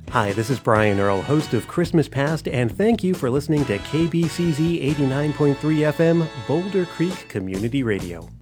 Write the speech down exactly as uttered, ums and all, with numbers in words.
Hi, this is Brian Earl, host of Christmas Past, and thank you for listening to K B C Z eighty-nine point three F M, Boulder Creek Community Radio.